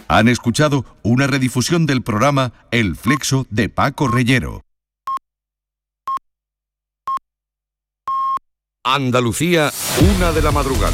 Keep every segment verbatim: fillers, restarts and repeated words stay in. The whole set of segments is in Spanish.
Han escuchado una redifusión del programa El Flexo de Paco Reyero. Andalucía, una de la madrugada.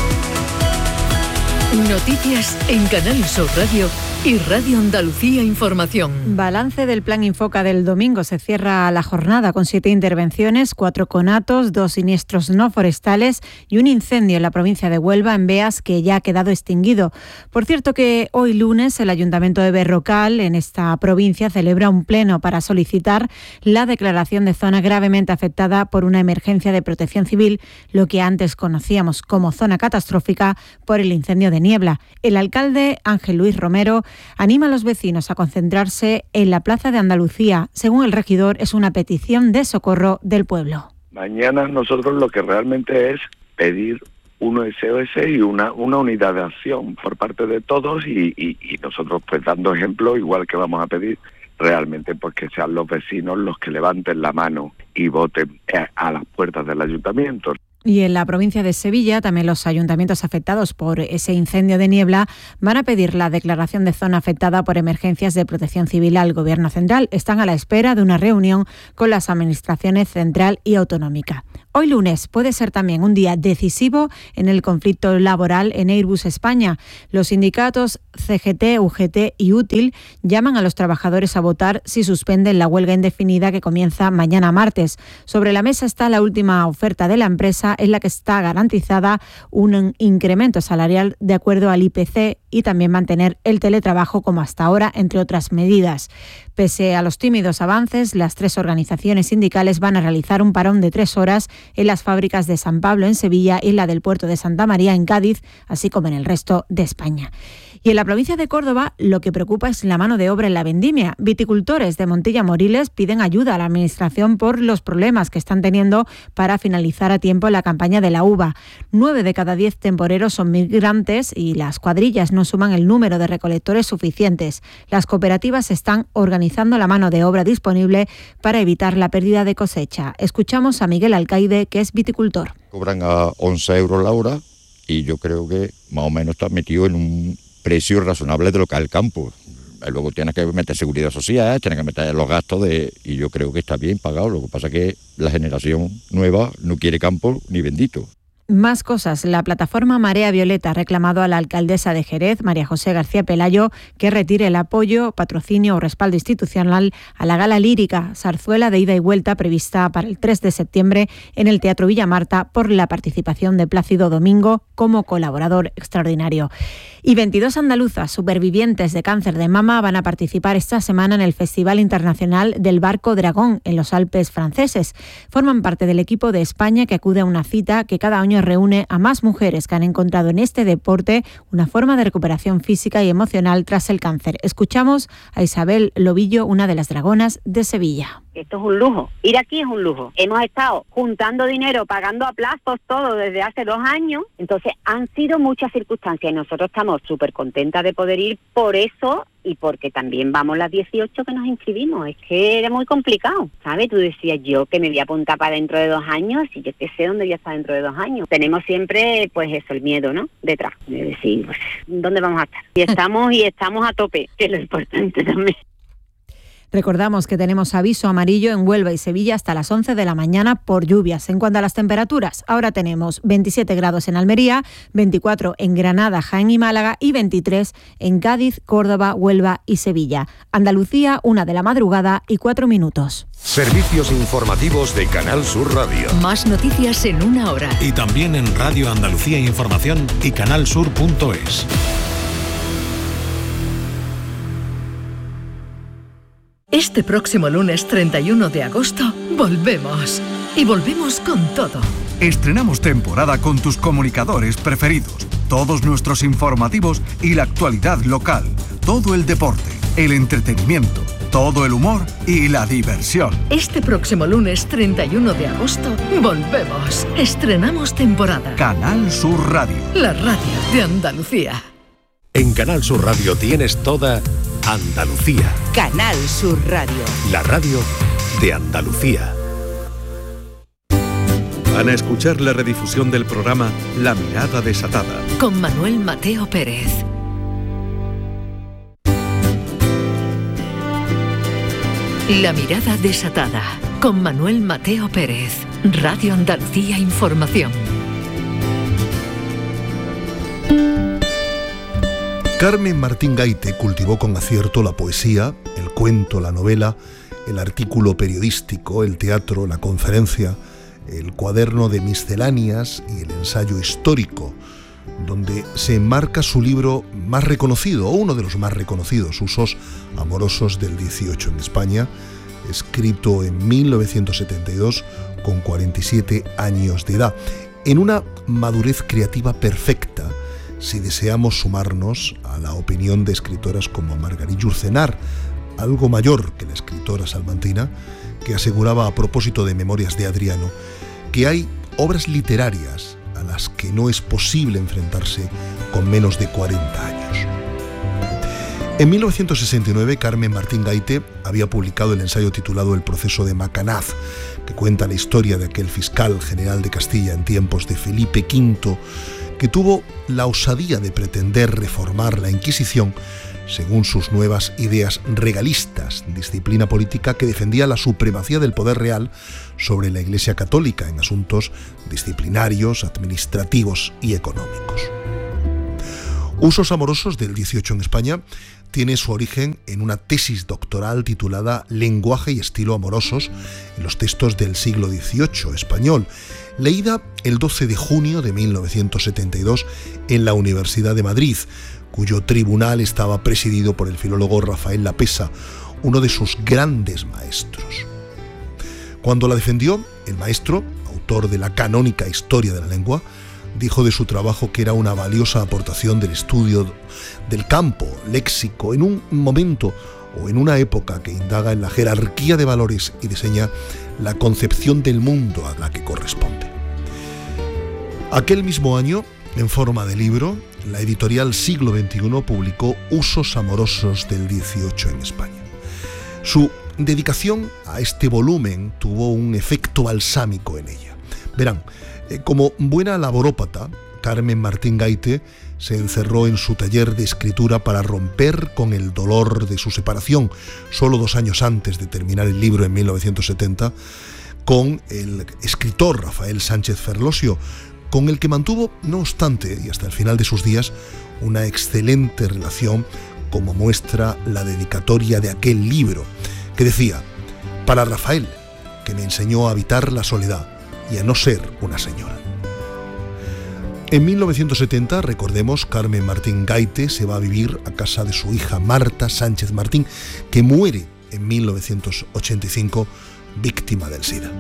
Noticias en Canal Sur Radio y Radio Andalucía Información. Balance del Plan Infoca del domingo. Se cierra la jornada con siete intervenciones, cuatro conatos, dos siniestros no forestales y un incendio en la provincia de Huelva, en Beas, que ya ha quedado extinguido. Por cierto que hoy lunes el Ayuntamiento de Berrocal, en esta provincia, celebra un pleno para solicitar la declaración de zona gravemente afectada por una emergencia de protección civil, lo que antes conocíamos como zona catastrófica por el incendio de Niebla. El alcalde Ángel Luis Romero anima a los vecinos a concentrarse en la Plaza de Andalucía. Según el regidor, es una petición de socorro del pueblo. Mañana nosotros lo que realmente es pedir un S O S y una, una unidad de acción por parte de todos y, y, y nosotros pues dando ejemplo, igual que vamos a pedir realmente pues que sean los vecinos los que levanten la mano y voten a las puertas del ayuntamiento. Y en la provincia de Sevilla, también los ayuntamientos afectados por ese incendio de Niebla van a pedir la declaración de zona afectada por emergencias de protección civil al Gobierno central. Están a la espera de una reunión con las administraciones central y autonómica. Hoy lunes puede ser también un día decisivo en el conflicto laboral en Airbus España. Los sindicatos C G T, U G T y Útil llaman a los trabajadores a votar si suspenden la huelga indefinida que comienza mañana martes. Sobre la mesa está la última oferta de la empresa, en la que está garantizada un incremento salarial de acuerdo al I P C y también mantener el teletrabajo como hasta ahora, entre otras medidas. Pese a los tímidos avances, las tres organizaciones sindicales van a realizar un parón de tres horas en las fábricas de San Pablo en Sevilla y en la del puerto de Santa María en Cádiz, así como en el resto de España. Y en la provincia de Córdoba lo que preocupa es la mano de obra en la vendimia. Viticultores de Montilla Moriles piden ayuda a la Administración por los problemas que están teniendo para finalizar a tiempo la campaña de la uva. Nueve de cada diez temporeros son migrantes y las cuadrillas no suman el número de recolectores suficientes. Las cooperativas están organizando la mano de obra disponible para evitar la pérdida de cosecha. Escuchamos a Miguel Alcaide, que es viticultor. Cobran a once euros la hora y yo creo que más o menos está metido en un precio razonable de lo que es el campo. Luego tienes que meter seguridad social, tienes que meter los gastos de y yo creo que está bien pagado. Lo que pasa es que la generación nueva no quiere campo ni bendito. Más cosas. La plataforma Marea Violeta ha reclamado a la alcaldesa de Jerez, María José García Pelayo, que retire el apoyo, patrocinio o respaldo institucional a la gala lírica Zarzuela de ida y vuelta prevista para el tres de septiembre en el Teatro Villa Marta por la participación de Plácido Domingo como colaborador extraordinario. Y veintidós andaluzas supervivientes de cáncer de mama van a participar esta semana en el Festival Internacional del Barco Dragón en los Alpes franceses. Forman parte del equipo de España que acude a una cita que cada año reúne a más mujeres que han encontrado en este deporte una forma de recuperación física y emocional tras el cáncer. Escuchamos a Isabel Lobillo, una de las dragonas de Sevilla. Esto es un lujo. Ir aquí es un lujo. Hemos estado juntando dinero, pagando a plazos, todo desde hace dos años. Entonces han sido muchas circunstancias y nosotros estamos súper contentas de poder ir por eso y porque también vamos las dieciocho que nos inscribimos. Es que era muy complicado, ¿sabes? Tú decías yo que me voy a apuntar para dentro de dos años y yo que sé dónde voy a estar dentro de dos años. Tenemos siempre, pues eso, el miedo, ¿no? Detrás. De decir, pues, ¿dónde vamos a estar? Y estamos, y estamos a tope, que es lo importante también. Recordamos que tenemos aviso amarillo en Huelva y Sevilla hasta las once de la mañana por lluvias. En cuanto a las temperaturas, ahora tenemos veintisiete grados en Almería, veinticuatro en Granada, Jaén y Málaga y veintitrés en Cádiz, Córdoba, Huelva y Sevilla. Andalucía, una de la madrugada y cuatro minutos. Servicios informativos de Canal Sur Radio. Más noticias en una hora. Y también en Radio Andalucía Información y canalsur punto es. Este próximo lunes treinta y uno de agosto volvemos. Y volvemos con todo. Estrenamos temporada con tus comunicadores preferidos, todos nuestros informativos y la actualidad local, todo el deporte, el entretenimiento, todo el humor y la diversión. Este próximo lunes treinta y uno de agosto volvemos. Estrenamos temporada. Canal Sur Radio. La radio de Andalucía. En Canal Sur Radio tienes toda Andalucía. Canal Sur Radio. La radio de Andalucía. Van a escuchar la redifusión del programa La Mirada Desatada. Con Manuel Mateo Pérez. La mirada desatada, con Manuel Mateo Pérez, Radio Andalucía Información. Carmen Martín Gaite cultivó con acierto la poesía, el cuento, la novela, el artículo periodístico, el teatro, la conferencia, el cuaderno de misceláneas y el ensayo histórico, donde se enmarca su libro más reconocido, o uno de los más reconocidos, Usos amorosos del dieciocho en España, escrito en mil novecientos setenta y dos con cuarenta y siete años de edad, en una madurez creativa perfecta, si deseamos sumarnos a la opinión de escritoras como Margarit Yourcenar, algo mayor que la escritora salmantina, que aseguraba a propósito de Memorias de Adriano que hay obras literarias a las que no es posible enfrentarse con menos de cuarenta años. En mil novecientos sesenta y nueve, Carmen Martín Gaite había publicado el ensayo titulado El proceso de Macanaz, que cuenta la historia de aquel fiscal general de Castilla en tiempos de Felipe quinto, que tuvo la osadía de pretender reformar la Inquisición según sus nuevas ideas regalistas, disciplina política que defendía la supremacía del poder real sobre la Iglesia Católica en asuntos disciplinarios, administrativos y económicos. Usos amorosos del dieciocho en España tiene su origen en una tesis doctoral titulada Lenguaje y estilo amorosos en los textos del siglo dieciocho español, leída el doce de junio de mil novecientos setenta y dos en la Universidad de Madrid, cuyo tribunal estaba presidido por el filólogo Rafael Lapesa, uno de sus grandes maestros. Cuando la defendió, el maestro, autor de la canónica Historia de la Lengua, dijo de su trabajo que era una valiosa aportación del estudio del campo léxico en un momento o en una época que indaga en la jerarquía de valores y diseña la concepción del mundo a la que corresponde. Aquel mismo año, en forma de libro, la editorial Siglo veintiuno publicó Usos amorosos del dieciocho en España. Su dedicación a este volumen tuvo un efecto balsámico en ella. Verán, como buena laborópata, Carmen Martín Gaite se encerró en su taller de escritura para romper con el dolor de su separación, solo dos años antes de terminar el libro en mil novecientos setenta, con el escritor Rafael Sánchez Ferlosio, con el que mantuvo, no obstante, y hasta el final de sus días, una excelente relación, como muestra la dedicatoria de aquel libro, que decía: para Rafael, que me enseñó a habitar la soledad y a no ser una señora. En mil novecientos setenta, recordemos, Carmen Martín Gaite se va a vivir a casa de su hija Marta Sánchez Martín, que muere en mil novecientos ochenta y cinco víctima del SIDA.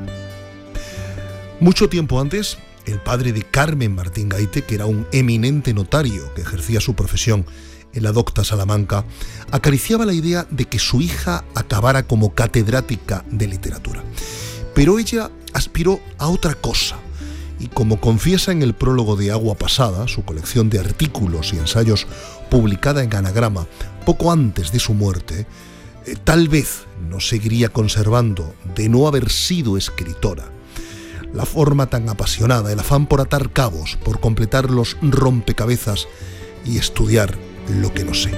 Mucho tiempo antes, el padre de Carmen Martín Gaite, que era un eminente notario que ejercía su profesión en la docta Salamanca, acariciaba la idea de que su hija acabara como catedrática de literatura. Pero ella aspiró a otra cosa, y como confiesa en el prólogo de Agua Pasada, su colección de artículos y ensayos publicada en Anagrama poco antes de su muerte, eh, tal vez no seguiría conservando, de no haber sido escritora, la forma tan apasionada, el afán por atar cabos, por completar los rompecabezas y estudiar lo que no sé.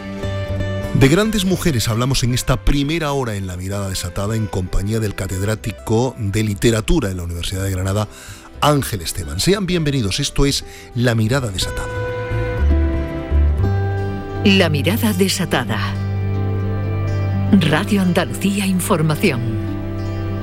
De grandes mujeres hablamos en esta primera hora en La Mirada Desatada, en compañía del catedrático de literatura en la Universidad de Granada, Ángel Esteban. Sean bienvenidos, esto es La Mirada Desatada. La Mirada Desatada. Radio Andalucía Información.